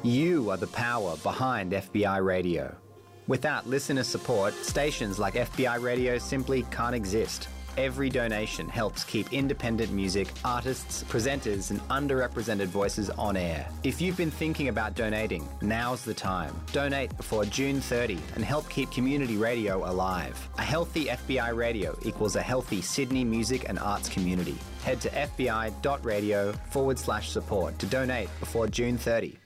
You are the power behind FBI Radio. Without listener support, stations like FBI Radio simply can't exist. Every donation helps keep independent music, artists, presenters, and underrepresented voices on air. If you've been thinking about donating, now's the time. Donate before June 30 and help keep community radio alive. A healthy FBI radio equals a healthy Sydney music and arts community. Head to fbi.radio/support to donate before June 30.